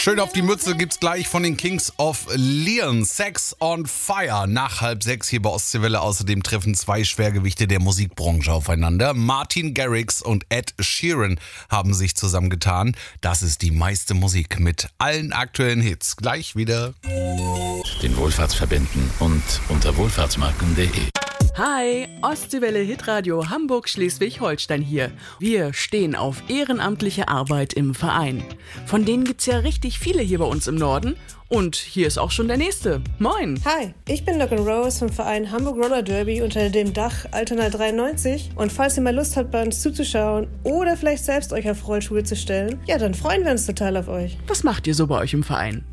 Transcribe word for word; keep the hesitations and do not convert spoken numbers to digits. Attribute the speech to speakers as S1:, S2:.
S1: Schön auf die Mütze gibt's gleich von den Kings of Leon. Sex on Fire. Nach halb sechs hier bei Ostseewelle. Außerdem treffen zwei Schwergewichte der Musikbranche aufeinander. Martin Garrix und Ed Sheeran haben sich zusammengetan. Das ist die meiste Musik mit allen aktuellen Hits. Gleich wieder.
S2: Den Wohlfahrtsverbänden und unter wohlfahrtsmarken punkt de.
S3: Hi, Ostseewelle Hitradio Hamburg-Schleswig-Holstein hier. Wir stehen auf ehrenamtliche Arbeit im Verein. Von denen gibt's ja richtig viele hier bei uns im Norden. Und hier ist auch schon der nächste. Moin!
S4: Hi, ich bin Doc and Rose vom Verein Hamburg Roller Derby unter dem Dach Altona dreiundneunzig. Und falls ihr mal Lust habt, bei uns zuzuschauen oder vielleicht selbst euch auf Rollschuhe zu stellen, ja, dann freuen wir uns total auf euch.
S3: Was macht ihr so bei euch im Verein?